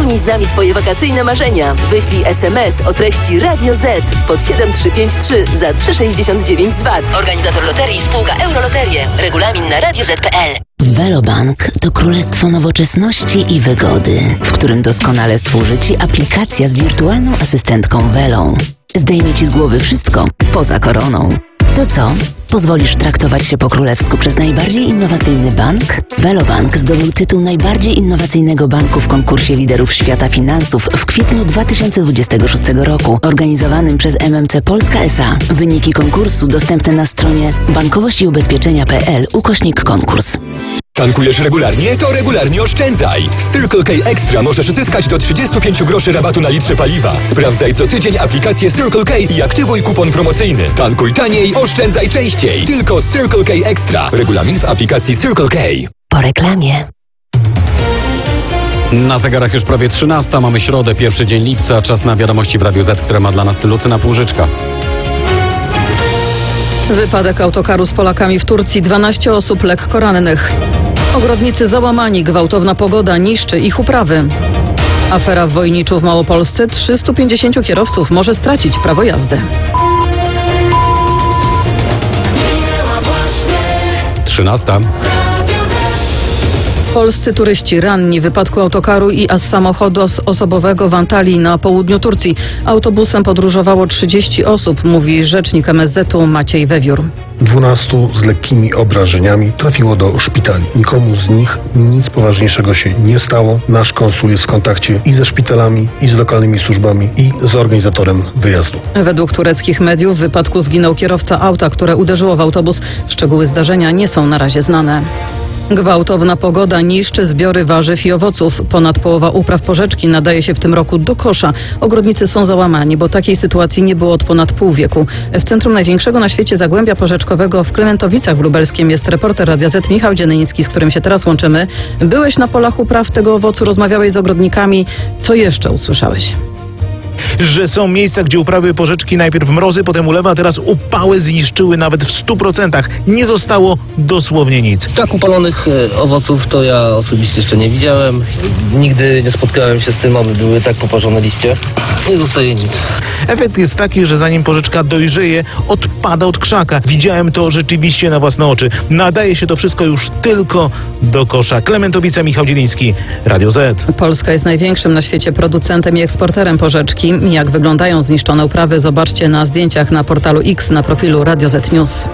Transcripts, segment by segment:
Spełnij z nami swoje wakacyjne marzenia. Wyślij SMS o treści Radio Z pod 7353 za 3,69 z VAT. Organizator loterii spółka Euroloterie. Regulamin na radioz.pl. Velobank to królestwo nowoczesności i wygody, w którym doskonale służy Ci aplikacja z wirtualną asystentką Velą. Zdejmie Ci z głowy wszystko poza koroną. To co? Pozwolisz traktować się po królewsku przez najbardziej innowacyjny bank? Velobank zdobył tytuł najbardziej innowacyjnego banku w konkursie liderów świata finansów w kwietniu 2026 roku, organizowanym przez MMC Polska S.A. Wyniki konkursu dostępne na stronie bankowościubezpieczenia.pl/konkurs. Tankujesz regularnie? To regularnie oszczędzaj! Z Circle K Extra możesz zyskać do 35 groszy rabatu na litrze paliwa. Sprawdzaj co tydzień aplikację Circle K i aktywuj kupon promocyjny. Tankuj taniej, oszczędzaj częściej. Tylko z Circle K Extra. Regulamin w aplikacji Circle K. Po reklamie. Na zegarach już prawie 13. Mamy środę, pierwszy dzień lipca. Czas na wiadomości w Radiu Z, które ma dla nas Lucyna Półżyczka. Wypadek autokaru z Polakami w Turcji, 12 osób lekko rannych. Ogrodnicy załamani, gwałtowna pogoda niszczy ich uprawy. Afera w Wojniczu w Małopolsce, 350 kierowców może stracić prawo jazdy. 13. Polscy turyści ranni w wypadku autokaru i samochodu osobowego w Antalii na południu Turcji. Autobusem podróżowało 30 osób, mówi rzecznik MSZ-u Maciej Wewiór. 12 z lekkimi obrażeniami trafiło do szpitali. Nikomu z nich nic poważniejszego się nie stało. Nasz konsul jest w kontakcie i ze szpitalami, i z lokalnymi służbami, i z organizatorem wyjazdu. Według tureckich mediów w wypadku zginął kierowca auta, które uderzyło w autobus. Szczegóły zdarzenia nie są na razie znane. Gwałtowna pogoda niszczy zbiory warzyw i owoców. Ponad połowa upraw porzeczki nadaje się w tym roku do kosza. Ogrodnicy są załamani, bo takiej sytuacji nie było od ponad pół wieku. W centrum największego na świecie zagłębia porzeczkowego w Klementowicach w Lubelskiem jest reporter Radia Z Michał Dzienyński, z którym się teraz łączymy. Byłeś na polach upraw tego owocu, rozmawiałeś z ogrodnikami. Co jeszcze usłyszałeś? Że są miejsca, gdzie uprawy porzeczki najpierw mrozy, potem ulewa, a teraz upały zniszczyły nawet w 100%. Nie zostało dosłownie nic. Tak upalonych owoców to ja osobiście jeszcze nie widziałem. Nigdy nie spotkałem się z tym, aby były tak poparzone liście. Nie zostaje nic. Efekt jest taki, że zanim porzeczka dojrzeje, odpada od krzaka. Widziałem to rzeczywiście na własne oczy. Nadaje się to wszystko już tylko do kosza. Klementowice, Michał Dzieliński, Radio Z. Polska jest największym na świecie producentem i eksporterem porzeczki. Jak wyglądają zniszczone uprawy, zobaczcie na zdjęciach na portalu X na profilu Radio Z News.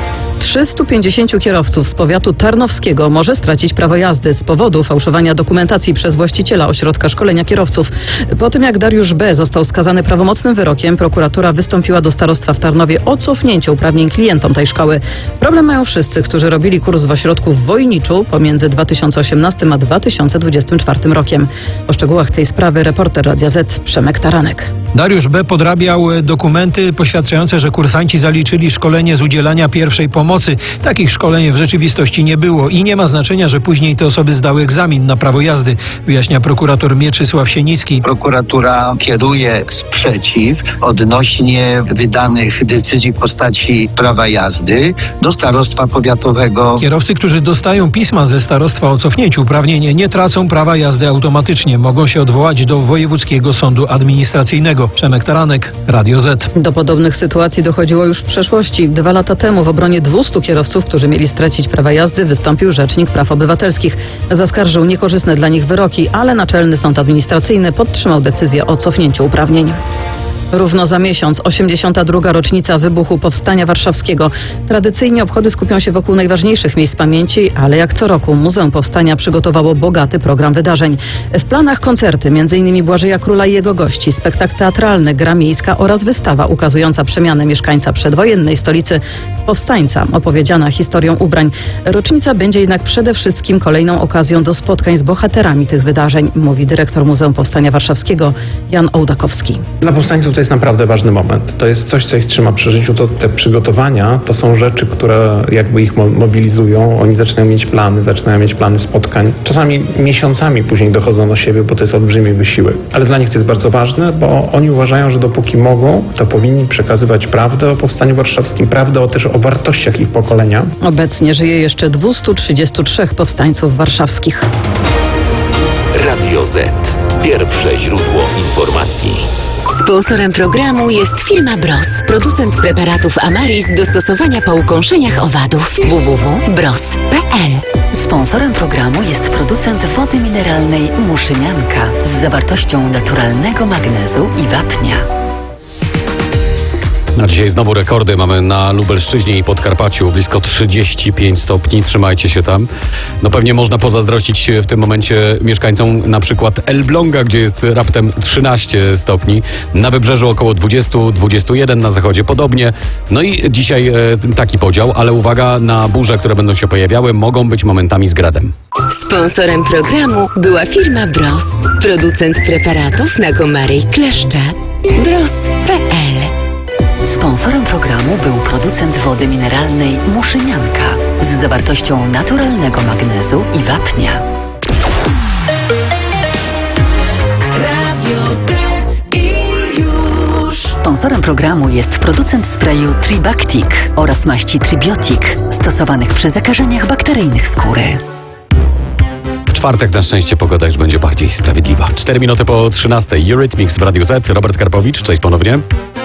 350 kierowców z powiatu tarnowskiego może stracić prawo jazdy z powodu fałszowania dokumentacji przez właściciela ośrodka szkolenia kierowców. Po tym jak Dariusz B. został skazany prawomocnym wyrokiem, prokuratura wystąpiła do starostwa w Tarnowie o cofnięcie uprawnień klientom tej szkoły. Problem mają wszyscy, którzy robili kurs w ośrodku w Wojniczu pomiędzy 2018 a 2024 rokiem. O szczegółach tej sprawy reporter Radia Z Przemek Taranek. Dariusz B. podrabiał dokumenty poświadczające, że kursanci zaliczyli szkolenie z udzielania pierwszej pomocy. Takich szkoleń w rzeczywistości nie było i nie ma znaczenia, że później te osoby zdały egzamin na prawo jazdy, wyjaśnia prokurator Mieczysław Sienicki. Prokuratura kieruje sprzeciw odnośnie wydanych decyzji w postaci prawa jazdy do starostwa powiatowego. Kierowcy, którzy dostają pisma ze starostwa o cofnięciu uprawnień, nie tracą prawa jazdy automatycznie. Mogą się odwołać do Wojewódzkiego Sądu Administracyjnego. Przemek Taranek, Radio Z. Do podobnych sytuacji dochodziło już w przeszłości. 2 lata temu w obronie 200 kierowców, którzy mieli stracić prawa jazdy, wystąpił Rzecznik Praw Obywatelskich. Zaskarżył niekorzystne dla nich wyroki, ale Naczelny Sąd Administracyjny podtrzymał decyzję o cofnięciu uprawnień. Równo za miesiąc 82. rocznica wybuchu Powstania Warszawskiego. Tradycyjnie obchody skupią się wokół najważniejszych miejsc pamięci, ale jak co roku Muzeum Powstania przygotowało bogaty program wydarzeń. W planach koncerty, m.in. Błażeja Króla i jego gości, spektakl teatralny, gra miejska oraz wystawa ukazująca przemianę mieszkańca przedwojennej stolicy w powstańca, opowiedziana historią ubrań. Rocznica będzie jednak przede wszystkim kolejną okazją do spotkań z bohaterami tych wydarzeń, mówi dyrektor Muzeum Powstania Warszawskiego Jan Ołdakowski. Dla powstańców to jest naprawdę ważny moment. To jest coś, co ich trzyma przy życiu. Te przygotowania to są rzeczy, które jakby ich mobilizują. Oni zaczynają mieć plany spotkań. Czasami miesiącami później dochodzą do siebie, bo to jest olbrzymi wysiłek. Ale dla nich to jest bardzo ważne, bo oni uważają, że dopóki mogą, to powinni przekazywać prawdę o Powstaniu Warszawskim, prawdę też o wartościach ich pokolenia. Obecnie żyje jeszcze 233 powstańców warszawskich. Radio Z. Pierwsze źródło informacji. Sponsorem programu jest firma Bros, producent preparatów Amaris do stosowania po ukąszeniach owadów. www.bros.pl. Sponsorem programu jest producent wody mineralnej Muszynianka z zawartością naturalnego magnezu i wapnia. A dzisiaj znowu rekordy mamy na Lubelszczyźnie i Podkarpaciu. Blisko 35 stopni. Trzymajcie się tam. No pewnie można pozazdrościć w tym momencie mieszkańcom na przykład Elbląga, gdzie jest raptem 13 stopni. Na wybrzeżu około 20-21, na zachodzie podobnie. No i dzisiaj taki podział, ale uwaga na burze, które będą się pojawiały, mogą być momentami z gradem. Sponsorem programu była firma Bros, producent preparatów na komary i kleszcze. Bros.pl. Sponsorem programu był producent wody mineralnej Muszynianka z zawartością naturalnego magnezu i wapnia. Radio Z i już. Sponsorem programu jest producent sprayu Tribactic oraz maści Tribiotic stosowanych przy zakażeniach bakteryjnych skóry. W czwartek na szczęście pogoda już będzie bardziej sprawiedliwa. 4 minuty po 13. Eurythmics w Radiu Z. Robert Karpowicz, cześć ponownie.